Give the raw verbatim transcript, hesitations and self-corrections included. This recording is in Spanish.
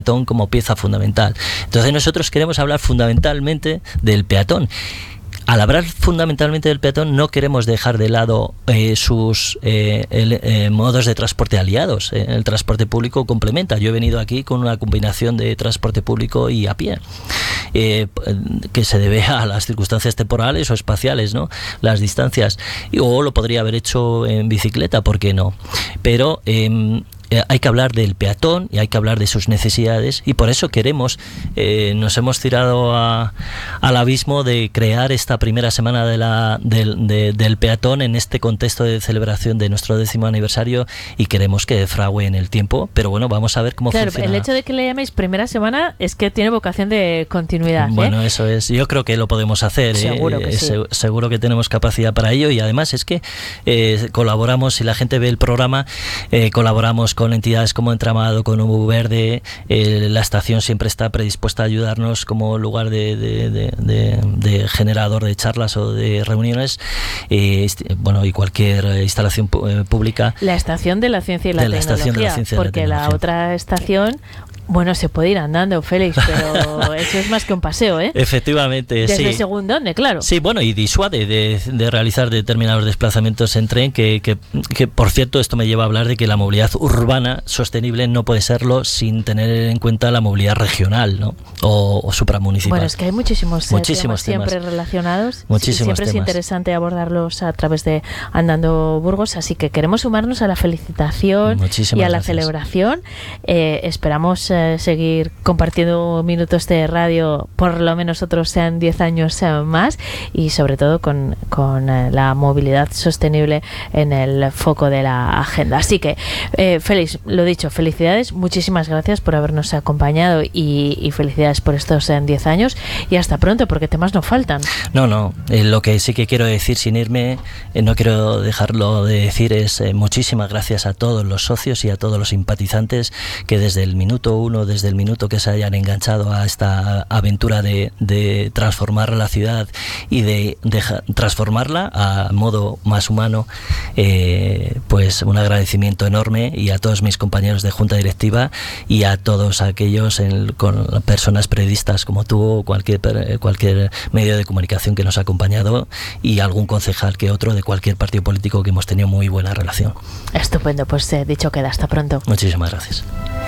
peatón como pieza fundamental. Entonces nosotros queremos hablar fundamentalmente del peatón. Al hablar fundamentalmente del peatón no queremos dejar de lado eh, sus eh, el, eh, modos de transporte aliados. Eh, el transporte público complementa. Yo he venido aquí con una combinación de transporte público y a pie, eh, que se debe a las circunstancias temporales o espaciales, ¿no? Las distancias. Y, o lo podría haber hecho en bicicleta, ¿por qué no? Pero eh, hay que hablar del peatón y hay que hablar de sus necesidades, y por eso queremos, eh, nos hemos tirado a, al abismo de crear esta primera semana de la, del, de, del peatón en este contexto de celebración de nuestro décimo aniversario, y queremos que frague en el tiempo, pero bueno, vamos a ver cómo claro, funciona. El hecho de que le llaméis primera semana es que tiene vocación de continuidad. Bueno, ¿eh? eso es, yo creo que lo podemos hacer. Seguro eh, que sí. se, seguro que tenemos capacidad para ello, y además es que eh, colaboramos, si la gente ve el programa, eh, colaboramos con entidades como Entramado, con U V Verde. Eh, la estación siempre está predispuesta a ayudarnos como lugar de, de, de, de, de generador de charlas o de reuniones, eh, bueno, y cualquier instalación eh, pública. La estación de la ciencia y la de la tecnología, estación de la ciencia y la porque tecnología. La otra estación, bueno, se puede ir andando, Félix, pero eso es más que un paseo, ¿eh? Efectivamente, Desde sí. según dónde, claro. Sí, bueno, y disuade de, de realizar determinados desplazamientos en tren, que, que, que, por cierto, esto me lleva a hablar de que la movilidad urbana sostenible no puede serlo sin tener en cuenta la movilidad regional, ¿no? O, o supramunicipal. Bueno, es que hay muchísimos, eh, muchísimos temas, temas siempre relacionados. Muchísimos siempre temas. Es interesante abordarlos a través de Andando Burgos, así que queremos sumarnos a la felicitación Muchísimas y a la gracias. celebración. Eh, esperamos eh, seguir compartiendo minutos de radio, por lo menos otros sean diez años eh, más, y sobre todo con, con eh, la movilidad sostenible en el foco de la agenda. Así que, eh, Félix, lo dicho, felicidades, muchísimas gracias por habernos acompañado, y, y felicidades por estos eh, diez años, y hasta pronto, porque temas no faltan. No, no, eh, lo que sí que quiero decir sin irme, eh, no quiero dejarlo de decir, es eh, muchísimas gracias a todos los socios y a todos los simpatizantes que desde el minuto uno, desde el minuto que se hayan enganchado a esta aventura de, de transformar la ciudad y de, de transformarla a modo más humano, eh, pues un agradecimiento enorme, y a todos mis compañeros de junta directiva y a todos aquellos en, con personas periodistas como tú o cualquier, cualquier medio de comunicación que nos ha acompañado, y algún concejal que otro de cualquier partido político que hemos tenido muy buena relación. Estupendo, pues eh, dicho queda, hasta pronto. Muchísimas gracias.